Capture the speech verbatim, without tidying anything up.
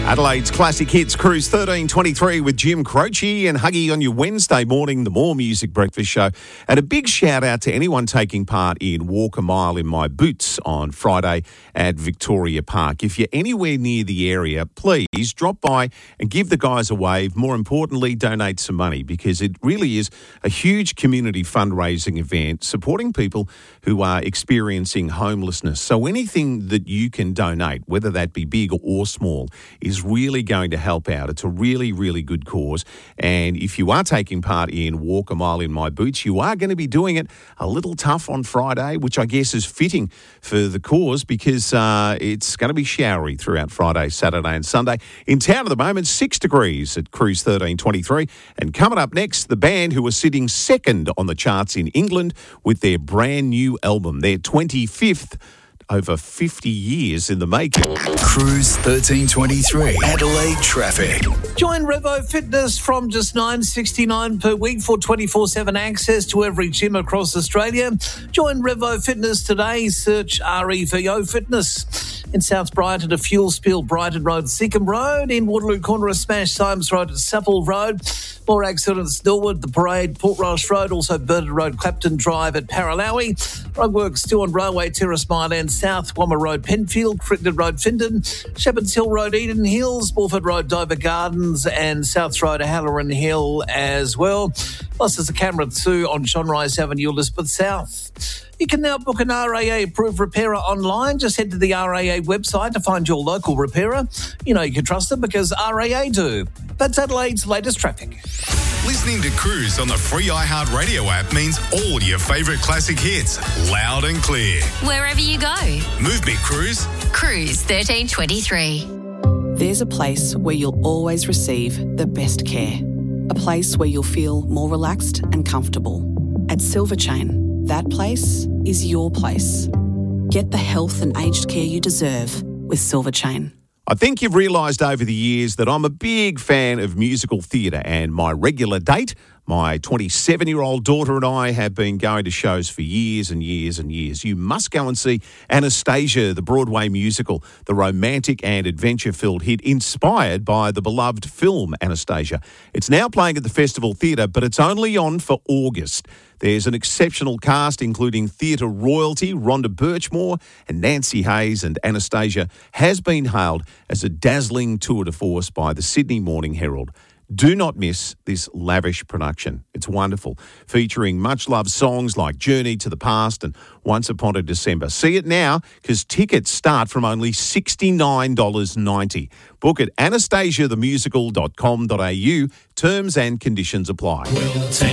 Adelaide's Classic Hits Cruise thirteen twenty-three with Jim Croce and Huggy on your Wednesday morning, the More Music Breakfast Show. And a big shout out to anyone taking part in Walk a Mile in My Boots on Friday at Victoria Park. If you're anywhere near the area, please drop by and give the guys a wave. More importantly, donate some money, because it really is a huge community fundraising event supporting people who are experiencing homelessness. So anything that you can donate, whether that be big or small, is really going to help out. It's a really, really good cause. And if you are taking part in Walk a Mile in My Boots, you are going to be doing it a little tough on Friday, which I guess is fitting for the cause, because uh, it's going to be showery throughout Friday, Saturday and Sunday. In town at the moment, six degrees at Cruise thirteen twenty-three. And coming up next, the band who are sitting second on the charts in England with their brand new album, their twenty-fifth over fifty years in the making. Cruise thirteen twenty-three, Adelaide traffic. Join Revo Fitness from just nine dollars sixty-nine per week for twenty-four seven access to every gym across Australia. Join Revo Fitness today. Search R E V O Fitness. In South Brighton, a fuel spill, Brighton Road, Seacombe Road. In Waterloo Corner, a smash, Symes Road at Sapple Road. More accidents, Norwood, the Parade, Portrush Road, also Burton Road, Clapton Drive at Paralowie. Roadworks still on Railway Terrace, Mile End South, Wammer Road, Penfield, Crittenden Road, Findon, Shepherd's Hill Road, Eden Hills, Morford Road, Dover Gardens, and South Road, Halloran Hill as well. Plus, there's a camera too on John Rice Avenue, Elizabeth South. You can now book an R A A-approved repairer online. Just head to the R A A website to find your local repairer. You know you can trust them because R A A do. That's Adelaide's latest traffic. Listening to Cruise on the free iHeartRadio app means all your favourite classic hits, loud and clear. Wherever you go. Move me, Cruise. Cruise thirteen twenty-three. There's a place where you'll always receive the best care. A place where you'll feel more relaxed and comfortable. At Silver Chain, that place is your place. Get the health and aged care you deserve with Silver Chain. I think you've realised over the years that I'm a big fan of musical theatre, and my regular date, my twenty-seven-year-old daughter and I have been going to shows for years and years and years. You must go and see Anastasia, the Broadway musical, the romantic and adventure-filled hit inspired by the beloved film Anastasia. It's now playing at the Festival Theatre, but it's only on for August. There's an exceptional cast, including theatre royalty Rhonda Birchmore and Nancy Hayes, and Anastasia has been hailed as a dazzling tour de force by the Sydney Morning Herald. Do not miss this lavish production. It's wonderful, featuring much-loved songs like Journey to the Past and Once Upon a December. See it now, because tickets start from only sixty-nine dollars ninety. Book at anastasia the musical dot com dot a u. Terms and conditions apply.